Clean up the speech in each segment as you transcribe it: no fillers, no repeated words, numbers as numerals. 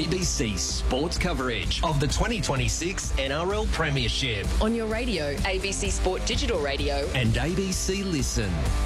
ABC Sports coverage of the 2026 NRL Premiership on your radio, ABC Sport Digital Radio and ABC Listen.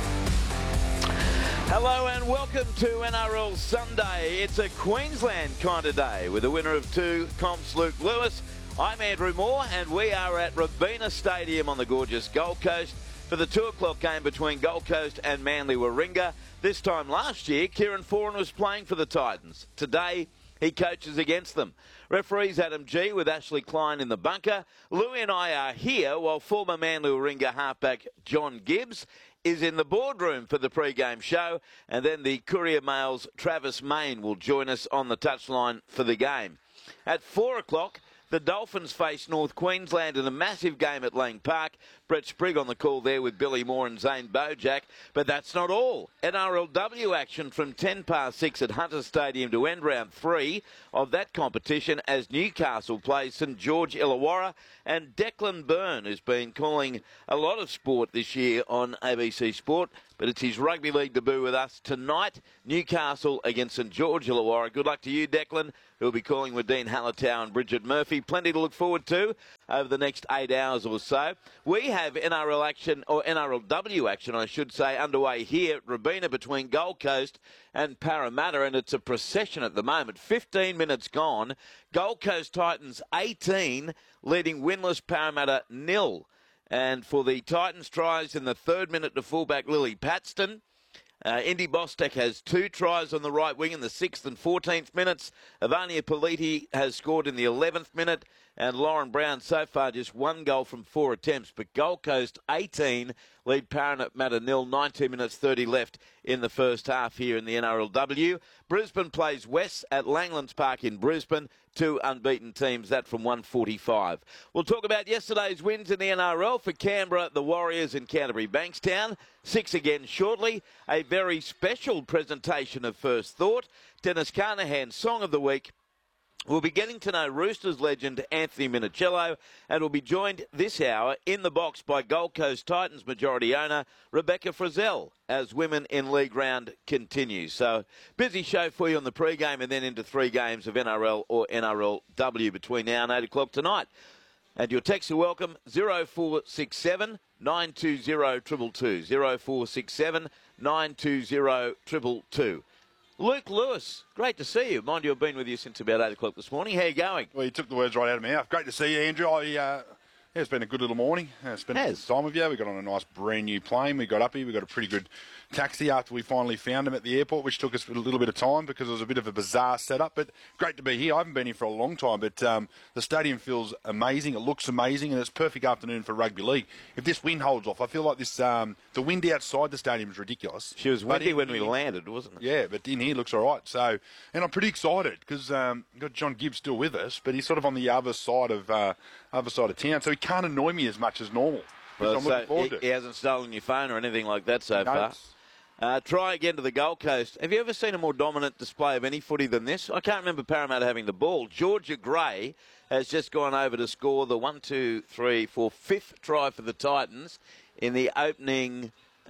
Hello and welcome to NRL Sunday. It's a Queensland kind of day with the winner of 2 comps, Luke Lewis. I'm Andrew Moore and we are at Robina Stadium on the gorgeous Gold Coast for the 2 o'clock game between Gold Coast and Manly Warringah. This time last year, Kieran Foran was playing for the Titans. Today, he coaches against them. Referees Adam G with Ashley Klein in the bunker. Louie and I are here while former Manly Warringah halfback John Gibbs is in the boardroom for the pre-game show. And then the Courier Mail's Travis Main will join us on the touchline for the game. At 4 o'clock, the Dolphins face North Queensland in a massive game at Lang Park. Brett Sprigg on the call there with Billy Moore and Zane Bojack. But that's not all. NRLW action from 10 past 6 at Hunter Stadium to end round 3 of that competition as Newcastle plays St George Illawarra. And Declan Byrne has been calling a lot of sport this year on ABC Sport. But it's his rugby league debut with us tonight. Newcastle against St George Illawarra. Good luck to you, Declan, who'll be calling with Dean Hallertau and Bridget Murphy. Plenty to look forward to over the next 8 hours or so. We have NRL action, or NRLW action, I should say, underway here at Robina between Gold Coast and Parramatta, and it's a procession at the moment. 15 minutes gone. Gold Coast Titans 18, leading winless Parramatta 0. And for the Titans, tries in the 3rd minute to fullback Lily Paxton. Indy Bostek has 2 tries on the right wing in the 6th and 14th minutes. Ivania Politi has scored in the 11th minute. And Lauren Brown so far just 1 goal from 4 attempts. But Gold Coast 18, lead Parramatta 0, 19 minutes 30 left in the first half here in the NRLW. Brisbane plays West at Langlands Park in Brisbane. 2 unbeaten teams, that from 1:45. We'll talk about yesterday's wins in the NRL for Canberra, the Warriors and Canterbury Bankstown. 6 again shortly. A very special presentation of First Thought. Dennis Carnahan's Song of the Week. We'll be getting to know Roosters legend Anthony Minicello, and we'll be joined this hour in the box by Gold Coast Titans majority owner Rebecca Frizzell as Women in League round continues. So, busy show for you on the pre-game and then into 3 games of NRL or NRLW between now and 8 o'clock tonight. And your texts are welcome, 0467 920 222, 0467 920 222. Luke Lewis, great to see you. Mind you, I've been with you since about 8 o'clock this morning. How are you going? Well, you took the words right out of my mouth. Great to see you, Andrew. It's been a good little morning. Spent a good time with you. We got on a nice brand new plane. We got up here. We got a pretty good taxi after we finally found him at the airport, which took us a little bit of time because it was a bit of a bizarre setup. But great to be here. I haven't been here for a long time, but the stadium feels amazing. It looks amazing, and it's a perfect afternoon for rugby league. If this wind holds off, I feel like this the wind outside the stadium is ridiculous. She was windy when we landed, wasn't it? Yeah, but in here looks all right. So, and I'm pretty excited because we've got John Gibbs still with us, but he's sort of on the other side of town, so he can't annoy me as much as normal. Well, I'm looking forward to. He hasn't stolen your phone or anything like that so far. Try again to the Gold Coast. Have you ever seen a more dominant display of any footy than this? I can't remember Parramatta having the ball. Georgia Gray has just gone over to score the 5th try for the Titans in the opening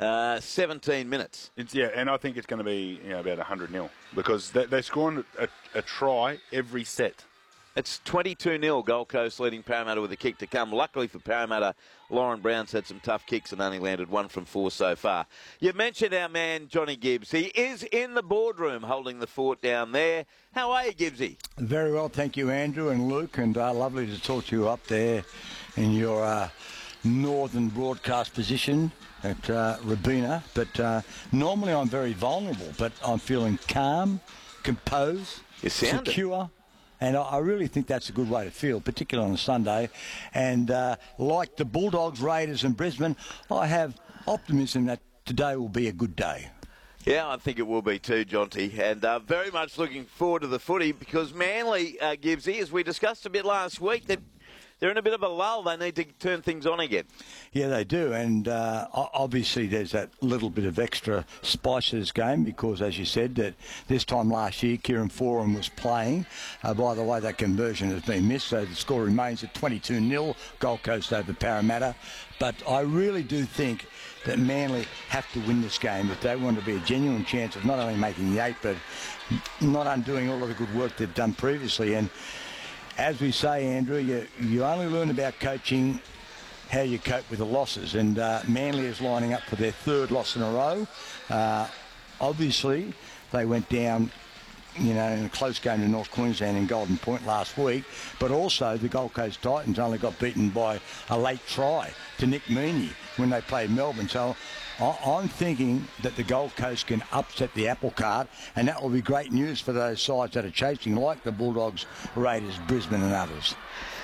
17 minutes. And I think it's going to be about 100-0 because they're scoring a try every set. It's 22-0, Gold Coast leading Parramatta with a kick to come. Luckily for Parramatta, Lauren Brown's had some tough kicks and only landed 1 from 4 so far. You mentioned our man, Johnny Gibbs. He is in the boardroom holding the fort down there. How are you, Gibbsy? Very well, thank you, Andrew and Luke, and lovely to talk to you up there in your northern broadcast position at Robina. But normally I'm very vulnerable, but I'm feeling calm, composed, secure. And I really think that's a good way to feel, particularly on a Sunday. And like the Bulldogs, Raiders and Brisbane, I have optimism that today will be a good day. Yeah, I think it will be too, Jonty. And very much looking forward to the footy because Manly, Gibbsy, as we discussed a bit last week, that they're in a bit of a lull. They need to turn things on again. Yeah, they do, and obviously there's that little bit of extra spice to this game because, as you said, that this time last year Kieran Foran was playing. By the way, that conversion has been missed, so the score remains at 22-0, Gold Coast over Parramatta. But I really do think that Manly have to win this game if they want to be a genuine chance of not only making the 8, but not undoing all of the good work they've done previously. And as we say, Andrew, you only learn about coaching how you cope with the losses, and Manly is lining up for their 3rd loss in a row. Obviously, they went down, in a close game to North Queensland in Golden Point last week, but also the Gold Coast Titans only got beaten by a late try to Nick Meaney when they played Melbourne. So I'm thinking that the Gold Coast can upset the apple cart, and that will be great news for those sides that are chasing, like the Bulldogs, Raiders, Brisbane and others.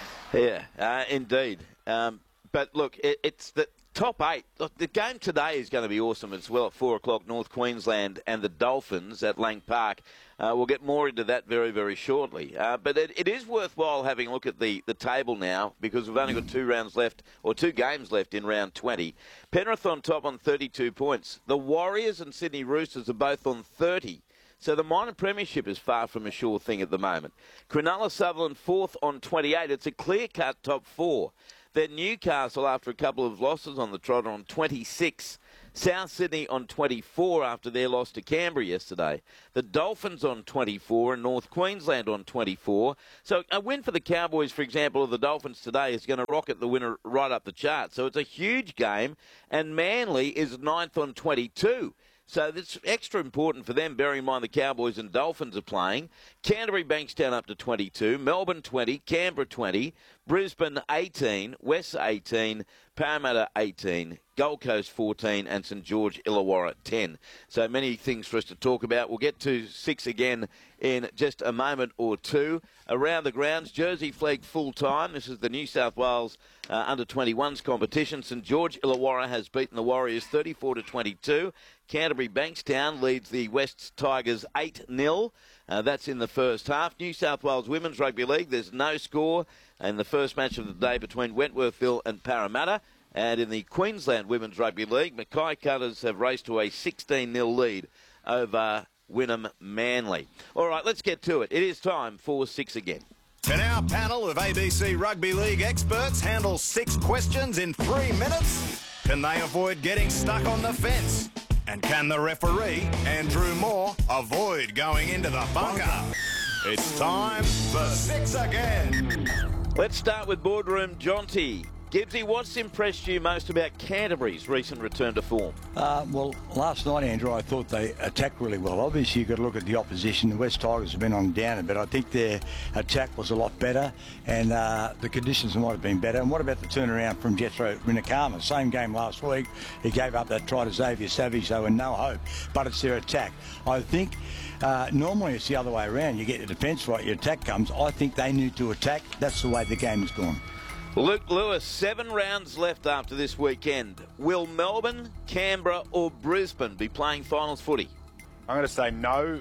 Yeah, indeed. But look, it's the top 8. Look, the game today is going to be awesome as well at 4 o'clock, North Queensland and the Dolphins at Lang Park. We'll get more into that very, very shortly. But it is worthwhile having a look at the table now because we've only got 2 rounds left, or 2 games left in round 20. Penrith on top on 32 points. The Warriors and Sydney Roosters are both on 30. So the minor premiership is far from a sure thing at the moment. Cronulla Sutherland 4th on 28. It's a clear-cut top 4. Then Newcastle, after a couple of losses on the trot, on 26. South Sydney on 24 after their loss to Canberra yesterday. The Dolphins on 24 and North Queensland on 24. So a win for the Cowboys, for example, of the Dolphins today is going to rocket the winner right up the chart. So it's a huge game, and Manly is 9th on 22. So that's extra important for them, bearing in mind the Cowboys and Dolphins are playing. Canterbury Bankstown up to 22, Melbourne 20, Canberra 20, Brisbane 18, West 18, Parramatta 18, Gold Coast 14 and St George Illawarra 10. So many things for us to talk about. We'll get to 6 again in just a moment or two. Around the grounds, Jersey flag full time. This is the New South Wales under-21s competition. St George Illawarra has beaten the Warriors 34-22. Canterbury Bankstown leads the West Tigers 8-0. That's in the first half. New South Wales Women's Rugby League, there's no score in the first match of the day between Wentworthville and Parramatta. And in the Queensland Women's Rugby League, Mackay Cutters have raced to a 16-0 lead over Wynnum Manly. All right, let's get to it. It is time for 6 again. Can our panel of ABC Rugby League experts handle 6 questions in 3 minutes? Can they avoid getting stuck on the fence? And can the referee, Andrew Moore, avoid going into the bunker? It's time for 6 again. Let's start with Boardroom Jonty. Gibbsy, what's impressed you most about Canterbury's recent return to form? Well, last night, Andrew, I thought they attacked really well. Obviously, you've got to look at the opposition. The West Tigers have been on down, but I think their attack was a lot better, and the conditions might have been better. And what about the turnaround from Jethro Rinakama? Same game last week. He gave up that try to Xavier Savage, so in no hope. But it's their attack. I think normally it's the other way around. You get your defence right, your attack comes. I think they need to attack. That's the way the game has gone. Luke Lewis, 7 rounds left after this weekend. Will Melbourne, Canberra or Brisbane be playing finals footy? I'm going to say no,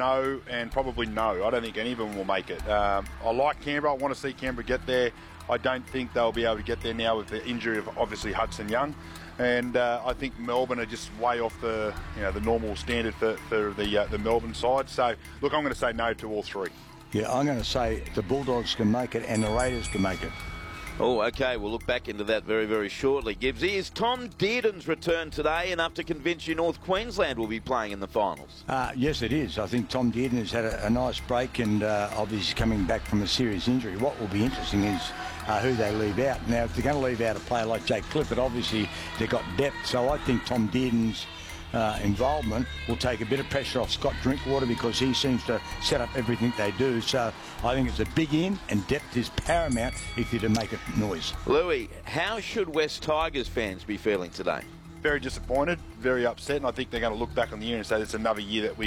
and probably no. I don't think any of them will make it. I like Canberra. I want to see Canberra get there. I don't think they'll be able to get there now with the injury of obviously Hudson Young. And I think Melbourne are just way off the normal standard for the Melbourne side. So, look, I'm going to say no to all 3. Yeah, I'm going to say the Bulldogs can make it and the Raiders can make it. Oh, OK. We'll look back into that very, very shortly. Gibbsy, is Tom Dearden's return today enough to convince you North Queensland will be playing in the finals? Yes, it is. I think Tom Dearden has had a nice break and obviously coming back from a serious injury. What will be interesting is who they leave out. Now, if they're going to leave out a player like Jake Clifford, obviously they've got depth. So I think Tom Dearden's involvement will take a bit of pressure off Scott Drinkwater because he seems to set up everything they do. So I think it's a big in, and depth is paramount if you're to make a noise. Louis, how should West Tigers fans be feeling today? Very disappointed, very upset, and I think they're going to look back on the year and say it's another year that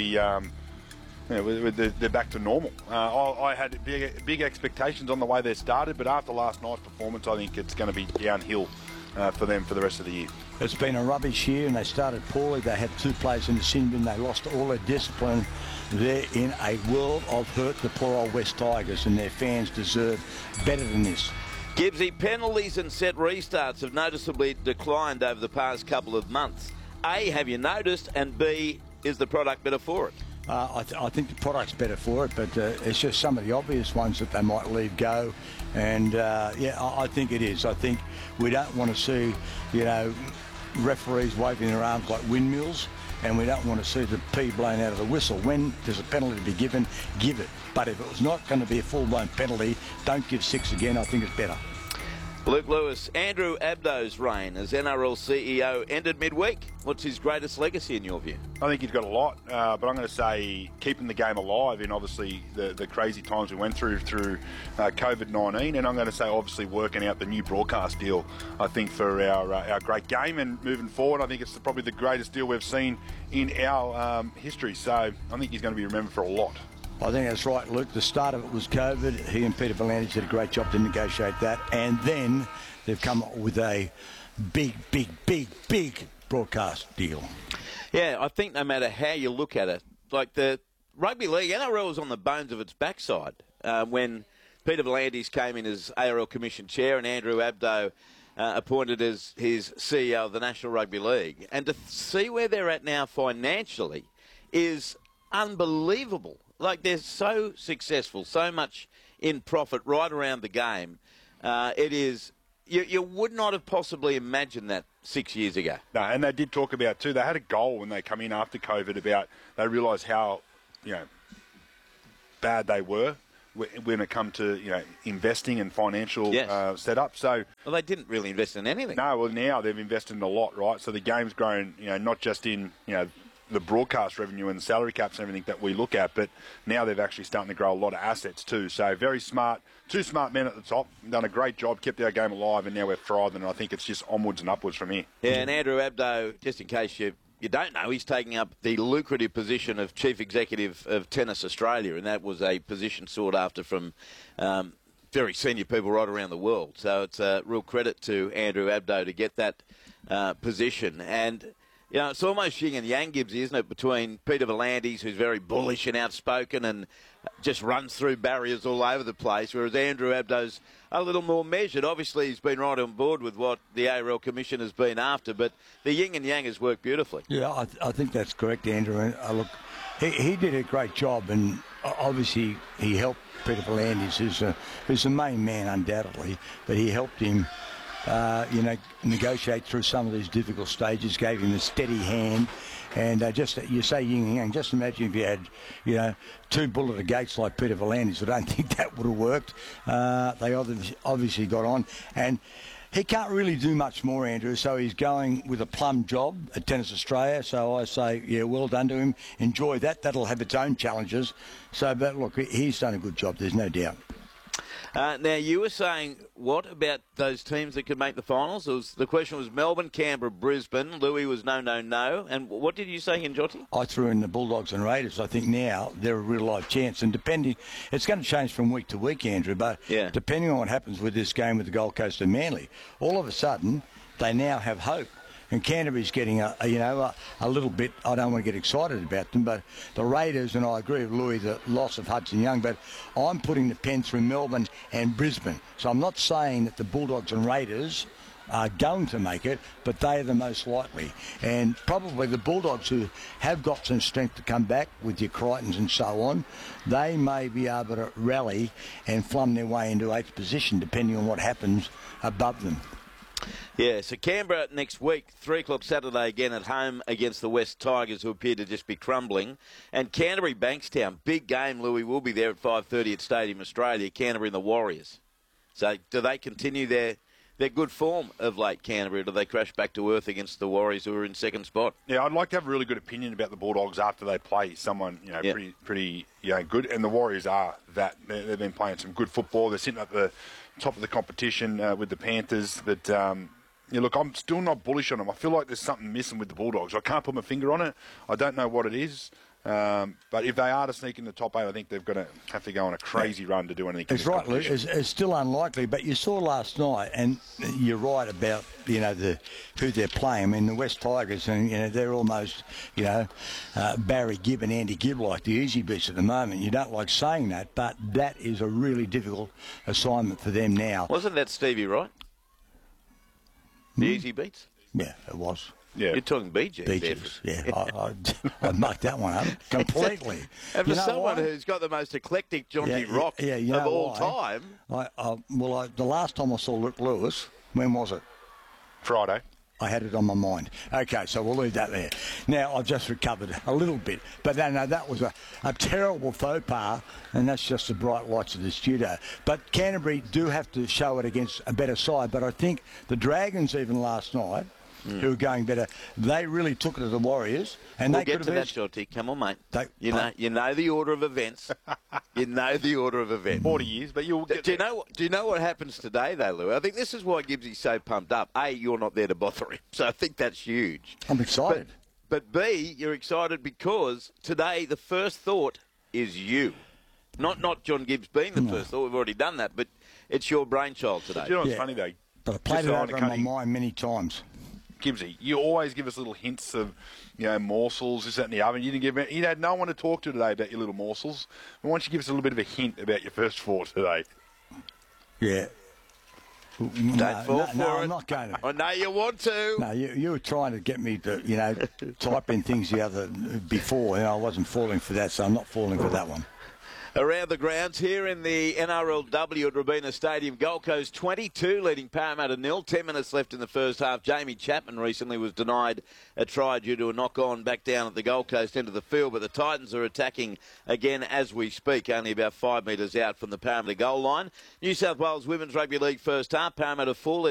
they're back to normal. I had big expectations on the way they started, but after last night's performance, I think it's going to be downhill for them for the rest of the year. It's been a rubbish year, and they started poorly. They had 2 players in the sin bin. They lost all their discipline. They're in a world of hurt, the poor old West Tigers, and their fans deserve better than this. Gibbsy, penalties and set restarts have noticeably declined over the past couple of months. A, have you noticed? And B, is the product better for it? I think the product's better for it, but it's just some of the obvious ones that they might leave go. And, I think it is. I think we don't want to see, referees waving their arms like windmills, and we don't want to see the P blown out of the whistle. When there's a penalty to be given, give it. But if it was not going to be a full-blown penalty, don't give 6 again. I think it's better. Luke Lewis, Andrew Abdo's reign as NRL CEO ended midweek. What's his greatest legacy in your view? I think he's got a lot, but I'm going to say keeping the game alive in obviously the crazy times we went through COVID-19, and I'm going to say obviously working out the new broadcast deal, I think, for our great game, and moving forward, I think it's probably the greatest deal we've seen in our history. So I think he's going to be remembered for a lot. I think that's right, Luke. The start of it was COVID. He and Peter V'landys did a great job to negotiate that. And then they've come up with a big broadcast deal. Yeah, I think no matter how you look at it, like the rugby league, NRL was on the bones of its backside when Peter V'landys came in as ARL Commission Chair and Andrew Abdo appointed as his CEO of the National Rugby League. And to see where they're at now financially is unbelievable. Like, they're so successful, so much in profit right around the game. It is, you would not have possibly imagined that 6 years ago. No, and they did talk about, too, they had a goal when they come in after COVID about, they realised how, bad they were when it come to, investing and financial setup. So, well, they didn't really invest in anything. No, well, now they've invested in a lot, right? So the game's grown, not just in, the broadcast revenue and the salary caps and everything that we look at, but now they've actually starting to grow a lot of assets too. So very smart, 2 smart men at the top, done a great job, kept our game alive, and now we're thriving, and I think it's just onwards and upwards from here. Yeah, and Andrew Abdo, just in case you don't know, he's taking up the lucrative position of Chief Executive of Tennis Australia, and that was a position sought after from very senior people right around the world. So it's a real credit to Andrew Abdo to get that position. And it's almost yin and yang, Gibbsy, isn't it, between Peter V'landys, who's very bullish and outspoken and just runs through barriers all over the place, whereas Andrew Abdo's a little more measured. Obviously, he's been right on board with what the ARL Commission has been after, but the yin and yang has worked beautifully. Yeah, I think that's correct, Andrew. And look, he did a great job, and obviously he helped Peter V'landys, who's the main man undoubtedly, but he helped him negotiate through some of these difficult stages, gave him a steady hand. And you say yin and yang, just imagine if you had, 2 bulleted gates like Peter V'landys. I don't think that would have worked. They obviously got on. And he can't really do much more, Andrew, so he's going with a plum job at Tennis Australia. So I say, well done to him. Enjoy that. That'll have its own challenges. So, but look, he's done a good job, there's no doubt. Now, you were saying, what about those teams that could make the finals? The question was Melbourne, Canberra, Brisbane. Louis was no. And what did you say, Njoti? I threw in the Bulldogs and Raiders. I think now they're a real live chance. And it's going to change from week to week, Andrew, but depending on what happens with this game with the Gold Coast and Manly, all of a sudden they now have hope. And Canterbury's getting a little bit, I don't want to get excited about them, but the Raiders, and I agree with Louis, the loss of Hudson Young, but I'm putting the pen through Melbourne and Brisbane. So I'm not saying that the Bulldogs and Raiders are going to make it, but they're the most likely. And probably the Bulldogs, who have got some strength to come back with your Crichtons and so on, they may be able to rally and flum their way into 8th position, depending on what happens above them. Yeah, so Canberra next week, 3 o'clock Saturday again at home against the West Tigers, who appear to just be crumbling. And Canterbury Bankstown, big game, Louis, will be there at 5:30 at Stadium Australia, Canterbury and the Warriors. So do they continue their good form of late, Canterbury, or do they crash back to earth against the Warriors, who are in second spot? Yeah, I'd like to have a really good opinion about the Bulldogs after they play someone pretty good, and the Warriors are that. They've been playing some good football. They're sitting at the top of the competition with the Panthers, but look, I'm still not bullish on them. I feel like there's something missing with the Bulldogs. I can't put my finger on it. I don't know what it is. But if they are to sneak in the top 8, I think they've got to have to go on a crazy run to do anything. It's right, Luke. It's still unlikely, but you saw last night, and you're right about who they're playing. I mean, the West Tigers, and they're almost Barry Gibb and Andy Gibb like the easy beats at the moment. You don't like saying that, but that is a really difficult assignment for them now. Wasn't that Stevie Wright? The easy beats? Yeah, it was. Yeah. You're talking BG. Beaches, yeah. I mucked that one up completely. And for someone who's got the most eclectic jaunty rock of all time. The last time I saw Luke Lewis, when was it? Friday. I had it on my mind. Okay, so we'll leave that there. Now, I've just recovered a little bit. But no, that was a terrible faux pas, and that's just the bright lights of the studio. But Canterbury do have to show it against a better side. But I think the Dragons, even last night, who are going better, they really took it to the Warriors. And we'll they get could to have that, Shorty. Come on, mate. You know the order of events. You know the order of events. 40 years, but you'll get Do you know what happens today, though, Lou? I think this is why Gibbsy's so pumped up. A, you're not there to bother him, so I think that's huge. I'm excited. But B, you're excited because today the first thought is you. Not John Gibbs being the first thought. We've already done that, but it's your brainchild today. Do you know what's funny, though? But I played it over in my mind many times. Gibbsy, you always give us little hints of, morsels, this, that, and the other. You had no one to talk to today about your little morsels. Why don't you give us a little bit of a hint about your first thought today? Yeah. Don't fall for it. I'm not going to. I know you want to. No, you were trying to get me to, type in things before, and I wasn't falling for that, so I'm not falling for that one. Around the grounds here in the NRLW at Robina Stadium, Gold Coast 22 leading Parramatta 0. 10 minutes left in the first half. Jamie Chapman recently was denied a try due to a knock-on back down at the Gold Coast end of the field, but the Titans are attacking again as we speak, only about 5 metres out from the Parramatta goal line. New South Wales Women's Rugby League first half, Parramatta 4.